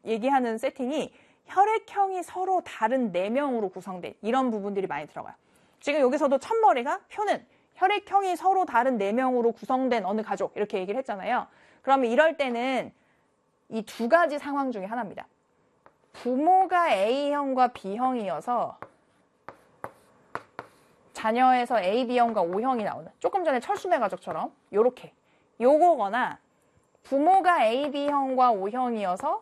얘기하는 세팅이 혈액형이 서로 다른 4명으로 구성된 이런 부분들이 많이 들어가요. 지금 여기서도 첫머리가 표는 혈액형이 서로 다른 4명으로 구성된 어느 가족 이렇게 얘기를 했잖아요. 그러면 이럴 때는 이 2가지 상황 중에 하나입니다. 부모가 A형과 B형이어서 자녀에서 A, B형과 O형이 나오는 조금 전에 철수네 가족처럼 요렇게 요거거나 부모가 A, B형과 O형이어서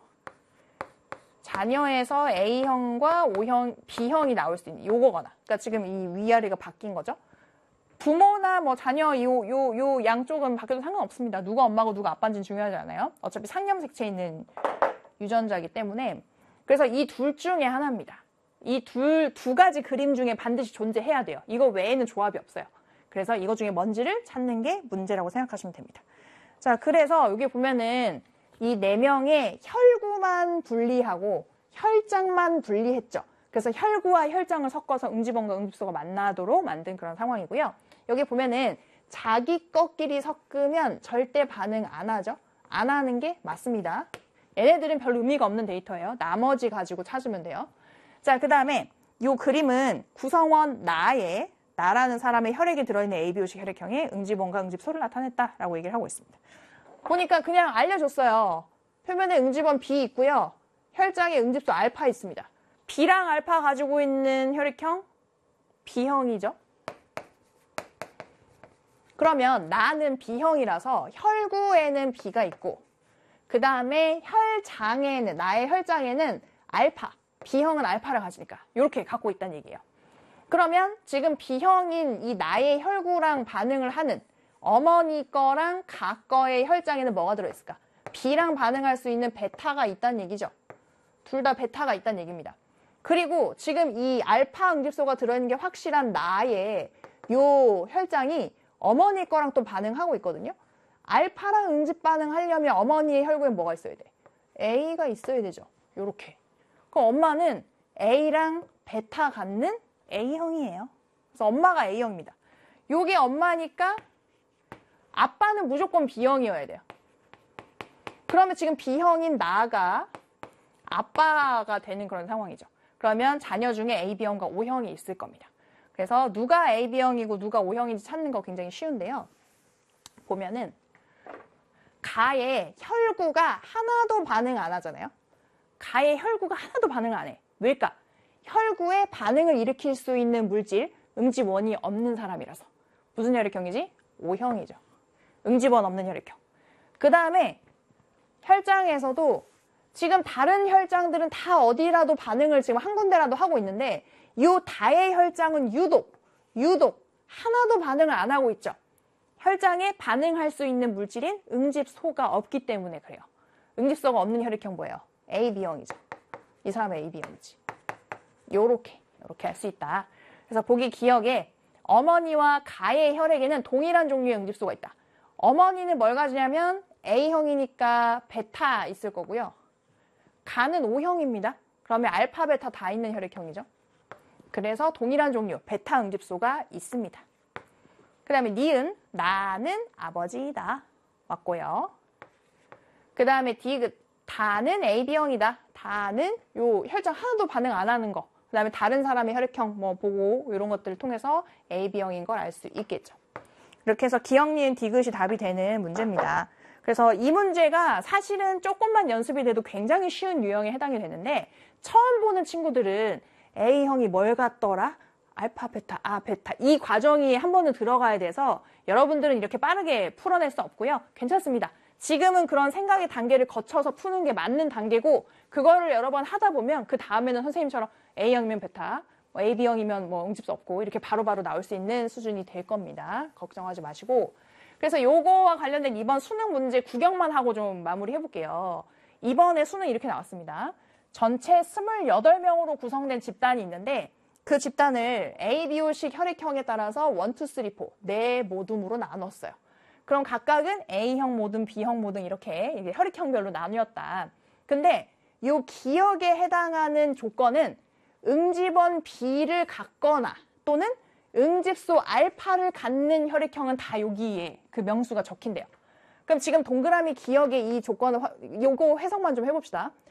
자녀에서 A형과 O형, B형이 나올 수 있는 요거거나 그러니까 지금 이 위아래가 바뀐 거죠. 부모나 뭐 자녀 요 양쪽은 바뀌어도 상관없습니다. 누가 엄마고 누가 아빠인지는 중요하지 않아요. 어차피 상념색체에 있는 유전자이기 때문에 그래서 이 둘 중에 하나입니다. 이 두 가지 그림 중에 반드시 존재해야 돼요. 이거 외에는 조합이 없어요. 그래서 이거 중에 뭔지를 찾는 게 문제라고 생각하시면 됩니다. 자, 그래서 여기 보면은 이 4명의 혈구만 분리하고 혈장만 분리했죠. 그래서 혈구와 혈장을 섞어서 응집원과 응집소가 만나도록 만든 그런 상황이고요. 여기 보면은 자기 것끼리 섞으면 절대 반응 안 하죠. 안 하는 게 맞습니다. 얘네들은 별로 의미가 없는 데이터예요. 나머지 가지고 찾으면 돼요. 자, 그 다음에 이 그림은 구성원 나라는 사람의 혈액에 들어있는 ABO식 혈액형의 응집원과 응집소를 나타냈다라고 얘기를 하고 있습니다. 보니까 그냥 알려줬어요. 표면에 응집원 B 있고요. 혈장에 응집소 알파 있습니다. B랑 알파 가지고 있는 혈액형 B형이죠. 그러면 나는 B형이라서 혈구에는 B가 있고 그 다음에 혈장에는 나의 혈장에는 알파 B형은 알파를 가지니까 이렇게 갖고 있다는 얘기예요. 그러면 지금 B형인 이 나의 혈구랑 반응을 하는 어머니 거랑 가 거의 혈장에는 뭐가 들어있을까? B랑 반응할 수 있는 베타가 있다는 얘기죠. 둘 다 베타가 있다는 얘기입니다. 그리고 지금 이 알파 응집소가 들어있는 게 확실한 나의 요 혈장이 어머니 거랑 또 반응하고 있거든요. 알파랑 응집 반응하려면 어머니의 혈구에 뭐가 있어야 돼? A가 있어야 되죠. 요렇게. 그럼 엄마는 A랑 베타 갖는 A형이에요. 그래서 엄마가 A형입니다. 요게 엄마니까 아빠는 무조건 B형이어야 돼요. 그러면 지금 B형인 나가 아빠가 되는 그런 상황이죠. 그러면 자녀 중에 AB형과 O형이 있을 겁니다. 그래서 누가 AB형이고 누가 O형인지 찾는 거 굉장히 쉬운데요. 보면은 가의 혈구가 하나도 반응 안 하잖아요. 가의 혈구가 하나도 반응을 안 해. 왜일까? 혈구에 반응을 일으킬 수 있는 물질, 응집원이 없는 사람이라서. 무슨 혈액형이지? O형이죠. 응집원 없는 혈액형. 그 다음에 혈장에서도 지금 다른 혈장들은 다 어디라도 반응을 지금 한 군데라도 하고 있는데 요 다의 혈장은 유독 하나도 반응을 안 하고 있죠. 혈장에 반응할 수 있는 물질인 응집소가 없기 때문에 그래요. 응집소가 없는 혈액형 뭐예요? AB형이죠. 이 사람은 AB형이지. 요렇게 할 수 있다. 그래서 보기 기억에 어머니와 가의 혈액에는 동일한 종류의 응집소가 있다. 어머니는 뭘 가지냐면 A형이니까 베타 있을 거고요. 가는 O형입니다. 그러면 알파, 베타 다 있는 혈액형이죠. 그래서 동일한 종류, 베타 응집소가 있습니다. 그 다음에 니은, 나는 아버지이다. 맞고요. 그 다음에 다는 AB형이다. 다는 요 혈장 하나도 반응 안 하는 거. 그 다음에 다른 사람의 혈액형 뭐 보고 이런 것들을 통해서 AB형인 걸 알 수 있겠죠. 이렇게 해서 기억, 니은, 디귿이 답이 되는 문제입니다. 그래서 이 문제가 사실은 조금만 연습이 돼도 굉장히 쉬운 유형에 해당이 되는데 처음 보는 친구들은 A형이 뭘 같더라? 알파, 베타, 베타. 이 과정이 한 번은 들어가야 돼서 여러분들은 이렇게 빠르게 풀어낼 수 없고요. 괜찮습니다. 지금은 그런 생각의 단계를 거쳐서 푸는 게 맞는 단계고 그거를 여러 번 하다 보면 그 다음에는 선생님처럼 A형이면 베타, AB형이면 뭐 응집소 없고 이렇게 바로바로 나올 수 있는 수준이 될 겁니다. 걱정하지 마시고. 그래서 요거와 관련된 이번 수능 문제 구경만 하고 좀 마무리 해볼게요. 이번에 수능 이렇게 나왔습니다. 전체 28명으로 구성된 집단이 있는데 그 집단을 ABO식 혈액형에 따라서 1, 2, 3, 4 네 모둠으로 나눴어요. 그럼 각각은 A형 모둠, B형 모둠 이렇게 혈액형별로 나뉘었다. 근데 요 기억에 해당하는 조건은 응집원 B를 갖거나 또는 응집소 알파를 갖는 혈액형은 다 여기에 그 명수가 적힌대요. 그럼 지금 동그라미 기억의 이 조건을 요거 해석만 좀 해봅시다.